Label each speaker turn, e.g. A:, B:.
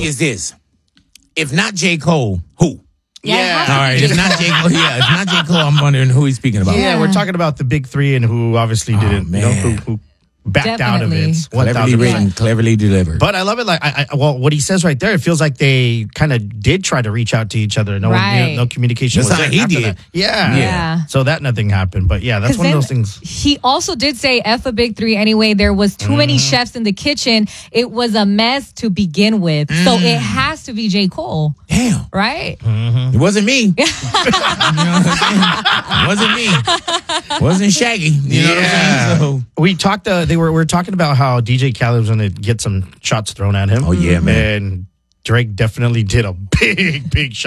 A: is this: if not J. Cole, who?
B: Yeah.
A: All right. If not J. Cole, it's not J. Cole. I'm wondering who he's speaking about.
C: Yeah, we're talking about the big three and who obviously didn't, who backed out of it.
A: Cleverly written, cleverly delivered.
C: But I love it. Like, what he says right there, it feels like they kind of did try to reach out to each other. No, no communication.
A: That's
C: was
A: how
C: there
A: he
C: after
A: did.
C: That. Yeah. So that nothing happened. But yeah, that's one of those things.
B: He also did say F a big three anyway. There was too many chefs in the kitchen. It was a mess to begin with. So it has to be J. Cole.
A: Damn.
B: Right?
A: It wasn't me. You know what I'm saying? It wasn't me. It wasn't Shaggy. You know what I'm saying? So,
C: we talked. We were talking about how DJ Khaled was going to get some shots thrown at him.
A: Oh yeah, man.
C: And Drake definitely did a big shot.